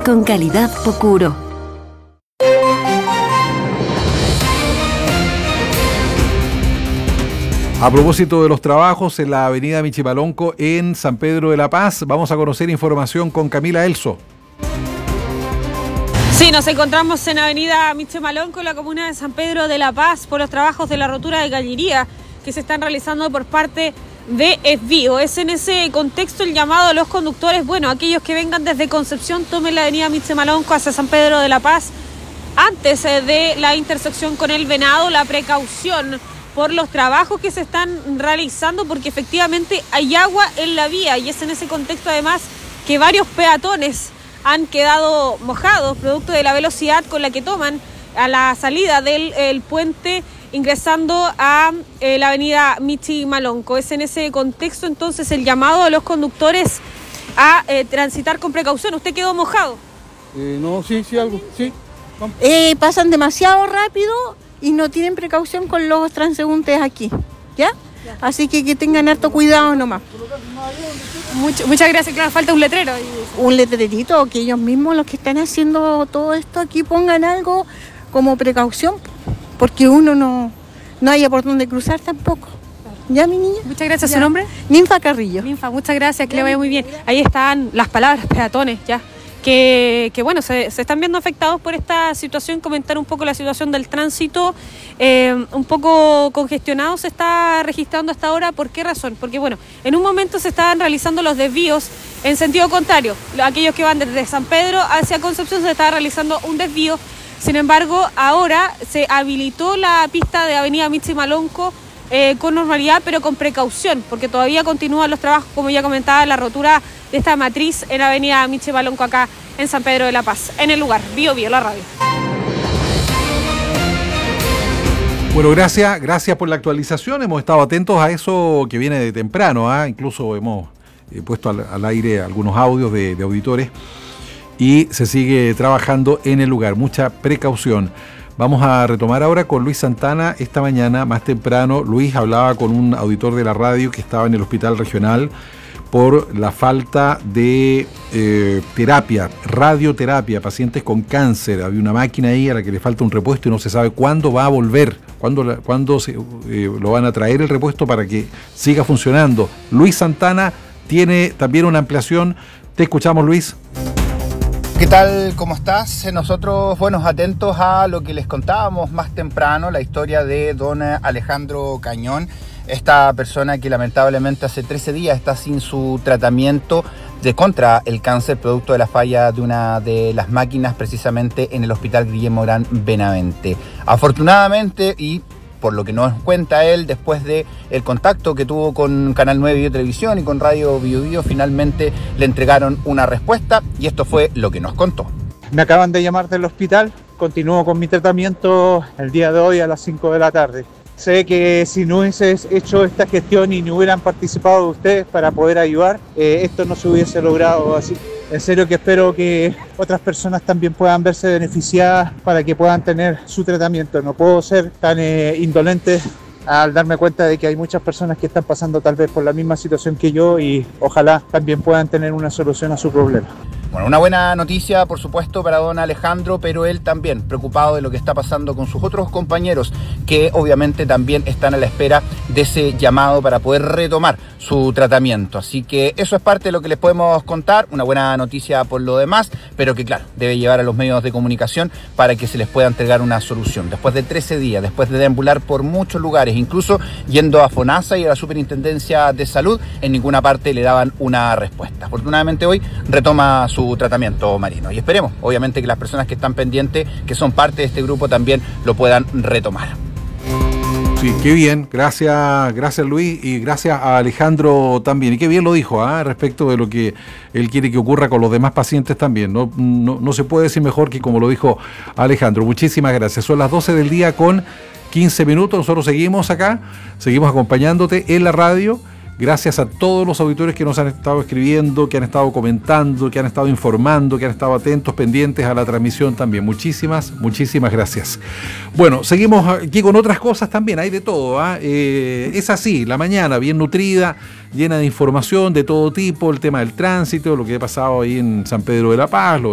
con calidad Pocuro. A propósito de los trabajos en la avenida Michimalonco en San Pedro de la Paz, vamos a conocer información con Camila Elso. Sí, nos encontramos en avenida Michimalonco, en la comuna de San Pedro de la Paz, por los trabajos de la rotura de galería que se están realizando por parte de Esvío. Es en ese contexto el llamado a los conductores, bueno, aquellos que vengan desde Concepción, tomen la avenida Michimalonco hacia San Pedro de la Paz, antes de la intersección con el Venado, la precaución por los trabajos que se están realizando, porque efectivamente hay agua en la vía, y es en ese contexto además que varios peatones han quedado mojados producto de la velocidad con la que toman a la salida del puente ingresando a la avenida Michimalonco. Es en ese contexto entonces el llamado a los conductores a transitar con precaución. ¿Usted quedó mojado? No, sí, algo, sí. Pasan demasiado rápido y no tienen precaución con los transeúntes aquí, ¿ya? Así que tengan harto cuidado nomás. Muchas gracias, claro, falta un letrero. Un letrerito, que ellos mismos los que están haciendo todo esto aquí pongan algo como precaución, porque uno no haya por dónde cruzar tampoco. ¿Ya, mi niña? Muchas gracias. Ya. ¿Su nombre? Ninfa Carrillo. Ninfa, muchas gracias, que le vaya muy bien. Ahí están las palabras peatones ya. Que bueno, se están viendo afectados por esta situación. Comentar un poco la situación del tránsito, un poco congestionado se está registrando hasta ahora. ¿Por qué razón? Porque bueno, en un momento se estaban realizando los desvíos en sentido contrario. Aquellos que van desde San Pedro hacia Concepción se estaba realizando un desvío. Sin embargo, ahora se habilitó la pista de avenida Michimalonco con normalidad, pero con precaución, porque todavía continúan los trabajos, como ya comentaba, la rotura de esta matriz en la avenida Michimalonco acá en San Pedro de la Paz. En el lugar, Bío, la radio. Bueno, gracias por la actualización. Hemos estado atentos a eso que viene de temprano, incluso hemos puesto al aire algunos audios de auditores y se sigue trabajando en el lugar. Mucha precaución. Vamos a retomar ahora con Luis Santana. Esta mañana, más temprano, Luis hablaba con un auditor de la radio que estaba en el hospital regional por la falta de terapia, radioterapia, pacientes con cáncer. Había una máquina ahí a la que le falta un repuesto y no se sabe cuándo va a volver, cuándo lo van a traer el repuesto para que siga funcionando. Luis Santana tiene también una ampliación. Te escuchamos, Luis. ¿Qué tal? ¿Cómo estás? Nosotros, atentos a lo que les contábamos más temprano, la historia de don Alejandro Cañón, esta persona que lamentablemente hace 13 días está sin su tratamiento contra el cáncer, producto de la falla de una de las máquinas precisamente en el Hospital Guillermo Morán Benavente. Afortunadamente, y por lo que nos cuenta él, después de el contacto que tuvo con Canal 9 Bio Televisión y con Radio Bio Bio, finalmente le entregaron una respuesta y esto fue lo que nos contó. Me acaban de llamar del hospital, continúo con mi tratamiento el día de hoy a las 5 de la tarde. Sé que si no hubiese hecho esta gestión y no hubieran participado ustedes para poder ayudar, esto no se hubiese logrado así. En serio que espero que otras personas también puedan verse beneficiadas para que puedan tener su tratamiento. No puedo ser tan indolente al darme cuenta de que hay muchas personas que están pasando tal vez por la misma situación que yo y ojalá también puedan tener una solución a su problema. Bueno, una buena noticia, por supuesto, para don Alejandro, pero él también preocupado de lo que está pasando con sus otros compañeros, que obviamente también están a la espera de ese llamado para poder retomar su tratamiento. Así que eso es parte de lo que les podemos contar, una buena noticia por lo demás, pero que claro, debe llevar a los medios de comunicación para que se les pueda entregar una solución. Después de 13 días, después de deambular por muchos lugares, incluso yendo a FONASA y a la Superintendencia de Salud, en ninguna parte le daban una respuesta. Afortunadamente hoy retoma su tratamiento, Marino, y esperemos obviamente que las personas que están pendientes, que son parte de este grupo, también lo puedan retomar. Sí, qué bien, gracias Luis, y gracias a Alejandro también, y qué bien lo dijo respecto de lo que él quiere que ocurra con los demás pacientes también. No se puede decir mejor que como lo dijo Alejandro. Muchísimas gracias. Son las 12 del día con 15 minutos, nosotros seguimos acá, seguimos acompañándote en la radio. Gracias a todos los auditores que nos han estado escribiendo, que han estado comentando, que han estado informando, que han estado atentos, pendientes a la transmisión también. Muchísimas gracias. Bueno, seguimos aquí con otras cosas también, hay de todo. Es así, la mañana bien nutrida, llena de información de todo tipo, el tema del tránsito, lo que ha pasado ahí en San Pedro de la Paz,